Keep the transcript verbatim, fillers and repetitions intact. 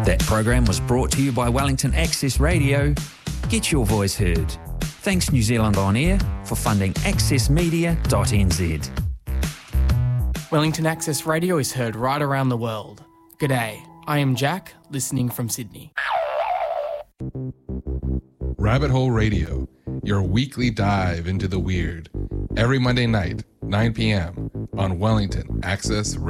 That program was brought to you by Wellington Access Radio. Get your voice heard. Thanks New Zealand On Air for funding access media dot n z. Wellington Access Radio is heard right around the world. G'day, I am Jack, listening from Sydney. Rabbit Hole Radio, your weekly dive into the weird. Every Monday night, nine p.m. on Wellington Access Radio.